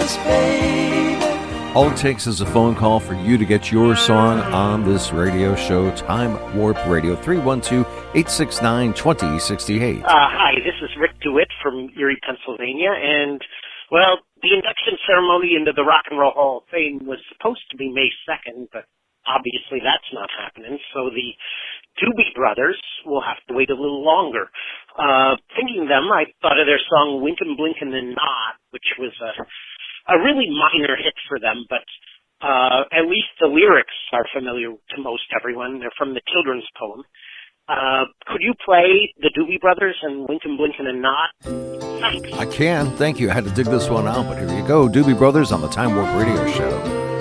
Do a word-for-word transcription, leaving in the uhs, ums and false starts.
Christmas, baby. All it takes is a phone call for you to get your song on this radio show, Time Warp Radio, three one two, eight six nine, two zero six eight. Uh, hi, this is Rick DeWitt from Erie, Pennsylvania, and, well, the induction ceremony into the Rock and Roll Hall of Fame was supposed to be May second, but obviously that's not happening, so the Doobie Brothers will have to wait a little longer. Uh, thinking of them, I thought of their song Winkin' Blinkin' and Nod, which was a a really minor hit for them, but uh, at least the lyrics are familiar to most everyone. They're from the children's poem. Uh, could you play the Doobie Brothers and Winkin' Blinkin' and Nod? Thanks. I can. Thank you. I had to dig this one out, but here you go. Doobie Brothers on the Time Warp Radio Show.